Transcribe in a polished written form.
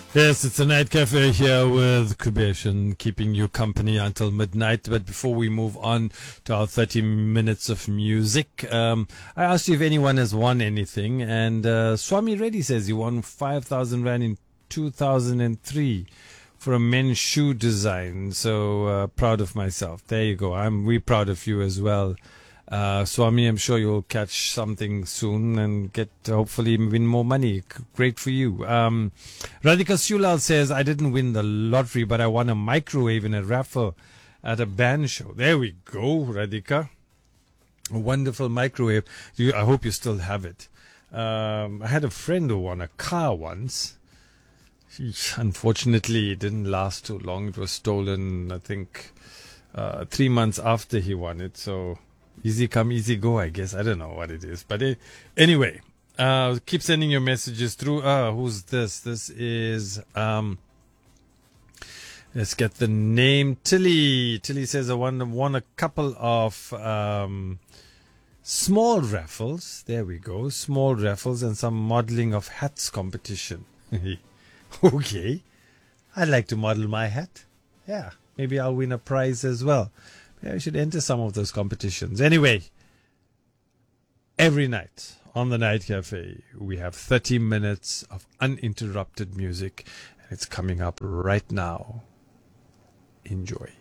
Yes, it's a night cafe here with Kubesh and keeping you company until midnight. But before we move on to our 30 minutes of music, I asked you if anyone has won anything, and Swami Reddy says he won 5,000 Rand in 2003 for a men's shoe design. So proud of myself. There you go. We're proud of you as well. Swami, I'm sure you'll catch something soon and get hopefully win more money. Great for you. Radhika Sulal says, I didn't win the lottery, but I won a microwave in a raffle at a band show. There we go, Radhika. A wonderful microwave. I hope you still have it. I had a friend who won a car once. Unfortunately, it didn't last too long. It was stolen, I think, 3 months after he won it. So easy come, easy go, I guess. I don't know what it is. But anyway, keep sending your messages through. Who's this? This is, let's get the name. Tilly. Tilly says, I won a couple of small raffles. There we go. Small raffles and some modeling of hats competition. Okay. I'd like to model my hat. Yeah. Maybe I'll win a prize as well. Maybe I should enter some of those competitions. Anyway, every night on the Night Cafe, we have 30 minutes of uninterrupted music. And it's coming up right now. Enjoy.